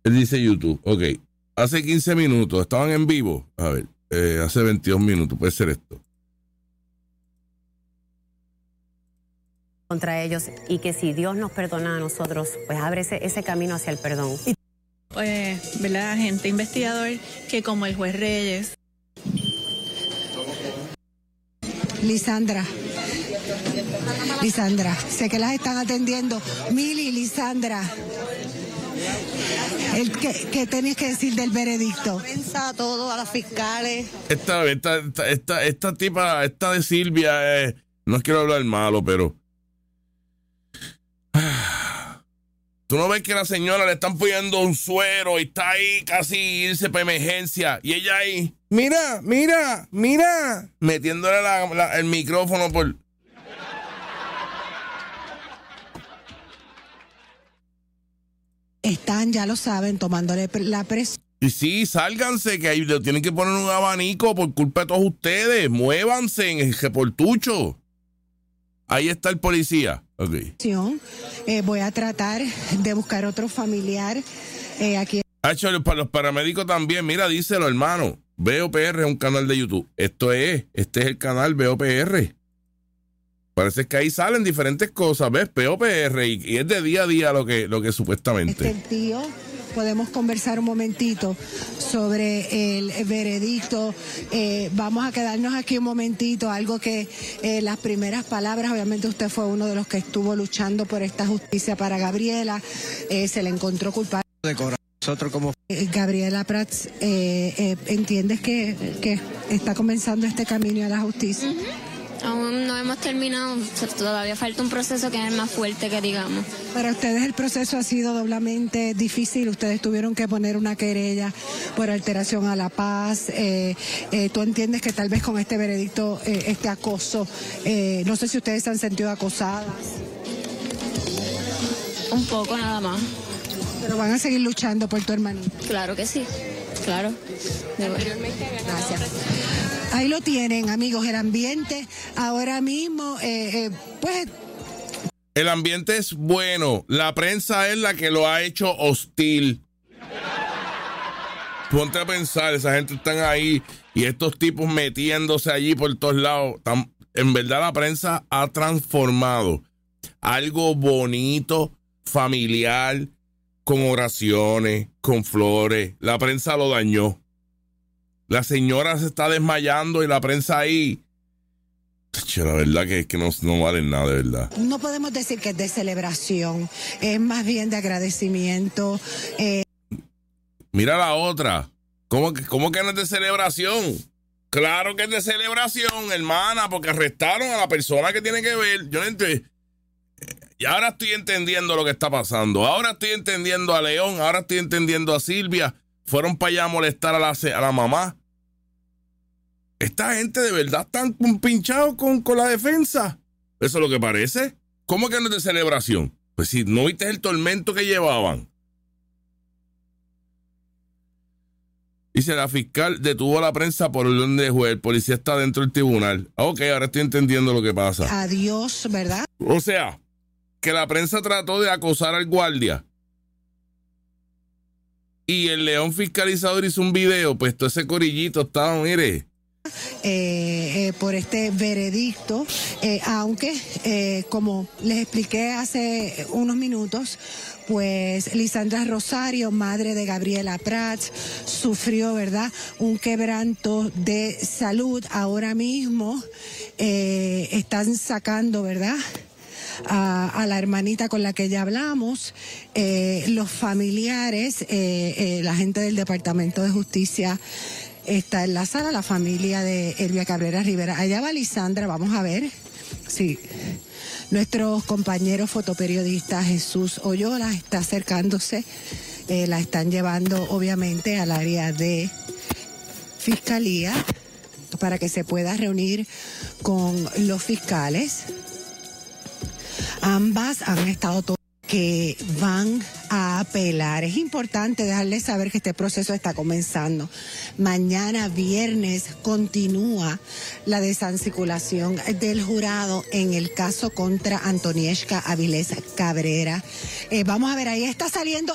Él dice YouTube. Ok. Hace 15 minutos. Estaban en vivo. A ver. Hace 22 minutos. Puede ser esto. Contra ellos, y que si Dios nos perdona a nosotros, pues abre ese camino hacia el perdón. ¿Verdad? Agente investigador que como el juez Reyes. Lisandra, sé que las están atendiendo. Mili, Lisandra, ¿qué tenías que decir del veredicto? Prensa, todo, a las fiscales. Esta tipa, esta de Silvia, no quiero hablar malo, pero tú no ves que la señora le están poniendo un suero y está ahí casi irse para emergencia y ella ahí, mira, metiéndole el micrófono por... Están, ya lo saben, tomándole la presión. Y sí, sálganse, que ahí le tienen que poner un abanico por culpa de todos ustedes. Muévanse en el reportucho. Ahí está el policía. Okay. Voy a tratar de buscar otro familiar aquí. Para los paramédicos también, mira, díselo, hermano. BOPR es un canal de YouTube. Este es el canal BOPR. Parece que ahí salen diferentes cosas, ¿ves? BOPR y es de día a día lo que supuestamente. Tío, podemos conversar un momentito sobre el veredicto. Vamos a quedarnos aquí un momentito, algo que las primeras palabras, obviamente usted fue uno de los que estuvo luchando por esta justicia para Gabriela, se le encontró culpable. Nosotros como Gabriela Prats, ¿entiendes que está comenzando este camino a la justicia? Aún no hemos terminado, todavía falta un proceso que es más fuerte que digamos. Para ustedes el proceso ha sido doblemente difícil, ustedes tuvieron que poner una querella por alteración a la paz, ¿tú entiendes que tal vez con este veredicto, este acoso, no sé si ustedes se han sentido acosadas? Un poco nada más. Pero van a seguir luchando por tu hermanito. Claro que sí, claro. Gracias. Ahí lo tienen, amigos, el ambiente ahora mismo, pues... El ambiente es bueno, la prensa es la que lo ha hecho hostil. Ponte a pensar, esa gente están ahí y estos tipos metiéndose allí por todos lados. En verdad la prensa ha transformado algo bonito, familiar, con oraciones, con flores. La prensa lo dañó. La señora se está desmayando y la prensa ahí. La verdad que es que no valen nada, de verdad. No podemos decir que es de celebración, es más bien de agradecimiento. Mira la otra. ¿Cómo que no es de celebración? Claro que es de celebración, hermana, porque arrestaron a la persona que tiene que ver. Yo no entiendo. Y ahora estoy entendiendo lo que está pasando. Ahora estoy entendiendo a León, ahora estoy entendiendo a Silvia. Fueron para allá a molestar a la mamá. Esta gente de verdad están pinchados con la defensa. Eso es lo que parece. ¿Cómo que no es de celebración? Pues si no viste el tormento que llevaban. Dice, la fiscal detuvo a la prensa por orden de juez. El policía está dentro del tribunal. Ok, ahora estoy entendiendo lo que pasa. Adiós, ¿verdad? O sea, que la prensa trató de acosar al guardia. Y el león fiscalizador hizo un video, pues todo ese corillito estaba, mire. Por este veredicto, aunque, como les expliqué hace unos minutos, pues Lisandra Rosario, madre de Gabriela Prats, sufrió, ¿verdad?, un quebranto de salud. Ahora mismo están sacando, ¿verdad?, a la hermanita con la que ya hablamos, los familiares, la gente del Departamento de Justicia está en la sala, la familia de Elvia Cabrera Rivera. Allá va Lisandra, vamos a ver. Sí. Nuestros compañeros fotoperiodistas Jesús Oyola está acercándose, la están llevando obviamente al área de fiscalía para que se pueda reunir con los fiscales. Ambas han estado que van a apelar. Es importante dejarles saber que este proceso está comenzando. Mañana viernes continúa la desanciculación del jurado en el caso contra Antonieshka Avilés Cabrera. Vamos a ver, ahí está saliendo